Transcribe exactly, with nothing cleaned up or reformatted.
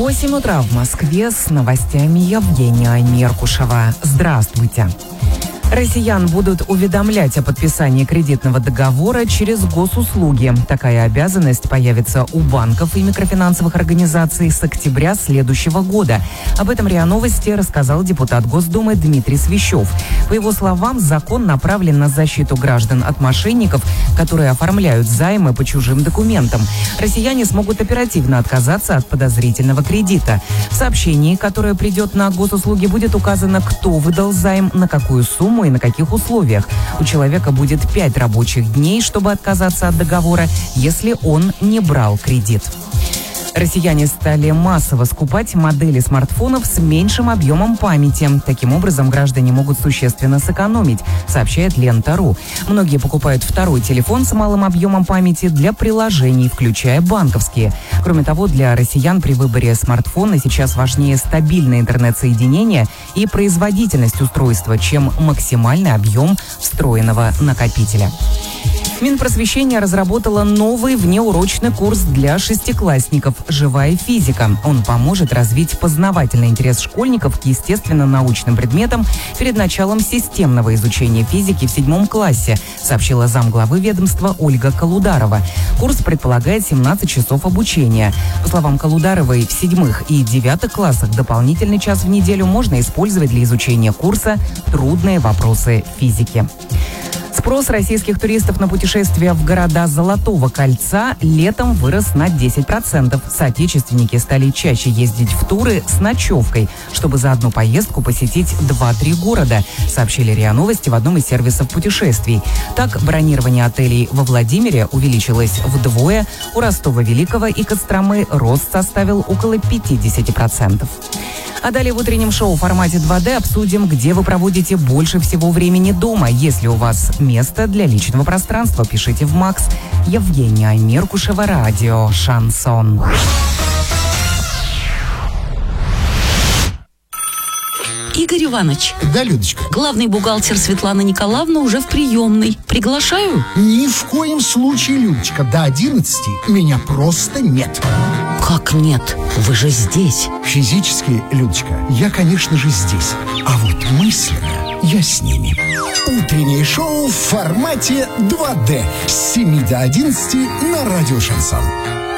восемь утра в Москве, с новостями Евгения Меркушева. Здравствуйте. Россиян будут уведомлять о подписании кредитного договора через госуслуги. Такая обязанность появится у банков и микрофинансовых организаций с октября следующего года. Об этом РИА Новости рассказал депутат Госдумы Дмитрий Свищев. По его словам, закон направлен на защиту граждан от мошенников, которые оформляют займы по чужим документам. Россияне смогут оперативно отказаться от подозрительного кредита. В сообщении, которое придет на госуслуги, будет указано, кто выдал займ, на какую сумму и на каких условиях. У человека будет пять рабочих дней, чтобы отказаться от договора, если он не брал кредит. Россияне стали массово скупать модели смартфонов с меньшим объемом памяти. Таким образом, граждане могут существенно сэкономить, сообщает Лента.ру. Многие покупают второй телефон с малым объемом памяти для приложений, включая банковские. Кроме того, для россиян при выборе смартфона сейчас важнее стабильное интернет-соединение и производительность устройства, чем максимальный объем встроенного накопителя. Минпросвещение разработало новый внеурочный курс для шестиклассников «Живая физика». Он поможет развить познавательный интерес школьников к естественно-научным предметам перед началом системного изучения физики в седьмом классе, сообщила замглавы ведомства Ольга Колударова. Курс предполагает семнадцать часов обучения. По словам Колударовой, в седьмых и девятых классах дополнительный час в неделю можно использовать для изучения курса «Трудные вопросы физики». Спрос российских туристов на путешествия в города Золотого кольца летом вырос на десять процентов. Соотечественники стали чаще ездить в туры с ночевкой, чтобы за одну поездку посетить два-три города, сообщили РИА Новости в одном из сервисов путешествий. Так, бронирование отелей во Владимире увеличилось вдвое, у Ростова-Великого и Костромы рост составил около пятьдесят процентов. А далее в утреннем шоу в формате два дэ обсудим, где вы проводите больше всего времени дома. Если у вас место для личного пространства, пишите в Макс. Евгения Меркушева, радио «Шансон». Игорь Иванович. Да, Людочка. Главный бухгалтер Светлана Николаевна уже в приемной. Приглашаю? Ни в коем случае, Людочка. До одиннадцати меня просто нет. Как нет? Вы же здесь. Физически, Людочка, я, конечно же, здесь. А вот мысленно я с ними. Утреннее шоу в формате два дэ с семи до одиннадцати на радио «Шансон».